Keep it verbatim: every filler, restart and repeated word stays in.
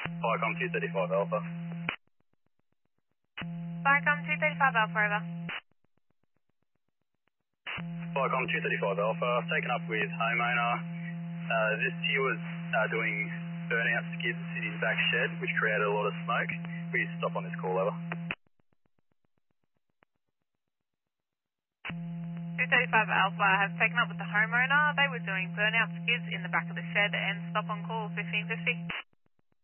Viacom two thirty-five Alpha. Viacom two thirty-five Alpha, over. Viacom two thirty-five Alpha, taken up with homeowner. Uh, this here was uh, doing burnout skids in his back shed, which created a lot of smoke. We stop on this call, over. two thirty-five Alpha has taken up with the homeowner. They were doing burnout skids in the back of the shed and stop on call fifteen fifty.